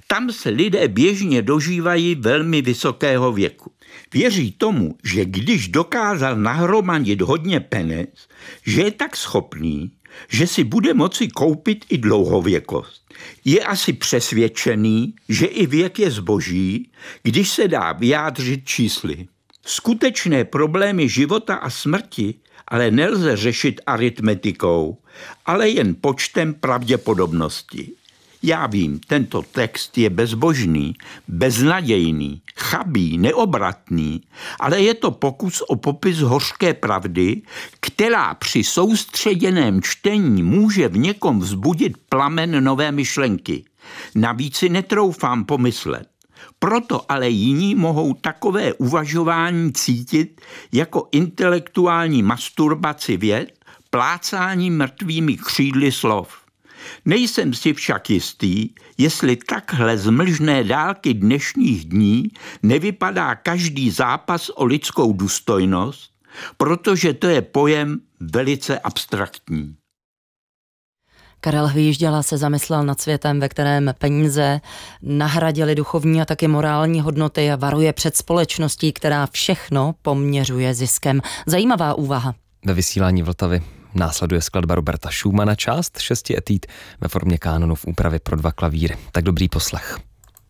Tam se lidé běžně dožívají velmi vysokého věku. Věří tomu, že když dokázal nahromadit hodně peněz, že je tak schopný, že si bude moci koupit i dlouhověkost. Je asi přesvědčený, že i věk je zboží, když se dá vyjádřit čísly. Skutečné problémy života a smrti ale nelze řešit aritmetikou, ale jen počtem pravděpodobnosti. Já vím, tento text je bezbožný, beznadějný, chabý, neobratný, ale je to pokus o popis hořké pravdy, která při soustředěném čtení může v někom vzbudit plamen nové myšlenky. Navíc si netroufám pomyslet. Proto ale jiní mohou takové uvažování cítit jako intelektuální masturbaci věd, plácání mrtvými křídly slov. Nejsem si však jistý, jestli takhle z mlžné dálky dnešních dní nevypadá každý zápas o lidskou důstojnost, protože to je pojem velice abstraktní. Karel Hvížděla se zamyslel nad světem, ve kterém peníze nahradily duchovní a taky morální hodnoty a varuje před společností, která všechno poměřuje ziskem. Zajímavá úvaha. Ve vysílání Vltavy následuje skladba Roberta Schumana, část 6 etýd ve formě kánonu v úpravě pro 2 klavíry. Tak dobrý poslech.